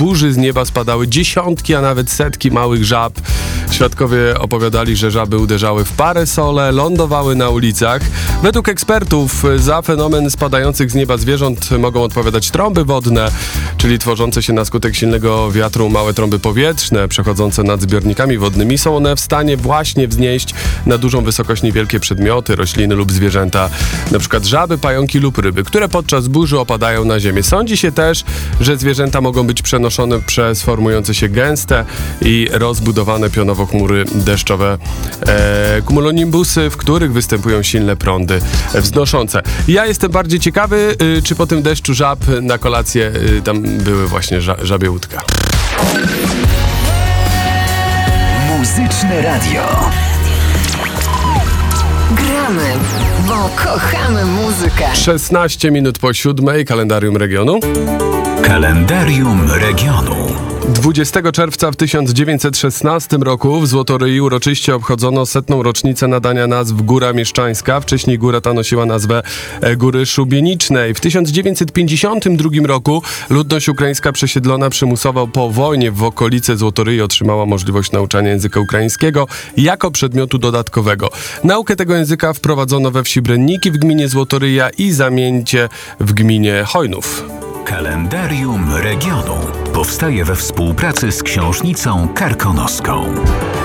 burzy z nieba spadały dziesiątki, a nawet setki małych żab. Świadkowie opowiadali, że żaby uderzały w parasole, lądowały na ulicach. Według ekspertów za fenomen spadających z nieba zwierząt mogą odpowiadać trąby wodne, czyli tworzące się na skutek silnego wiatru małe trąby powietrzne przechodzące nad zbiornikami wodnymi. Są one w stanie właśnie wznieść na dużą wysokość niewielkie przedmioty, rośliny lub zwierzęta, na przykład żaby, pająki lub ryby, które podczas burzy opadają na ziemię. Sądzi się też, że zwierzęta mogą być przenoszone przez formujące się gęste i rozbudowane pionowo chmury deszczowe, cumulonimbusy, w których występują silne prądy wznoszące. Ja jestem bardziej ciekawy, czy po tym deszczu żab na kolację tam były właśnie żabie łódka. Muzyczne radio. Gramy, bo kochamy muzykę. 16 minut po 7, kalendarium regionu. Kalendarium regionu. 20 czerwca w 1916 roku w Złotoryi uroczyście obchodzono 100. rocznicę nadania nazw Góra Mieszczańska. Wcześniej góra ta nosiła nazwę Góry Szubienicznej. W 1952 roku ludność ukraińska przesiedlona przymusowo po wojnie w okolice Złotoryi otrzymała możliwość nauczania języka ukraińskiego jako przedmiotu dodatkowego. Naukę tego języka wprowadzono we wsi Brenniki w gminie Złotoryja i Zamieńcie w gminie Chojnów. Kalendarium regionu powstaje we współpracy z Książnicą Karkonoską.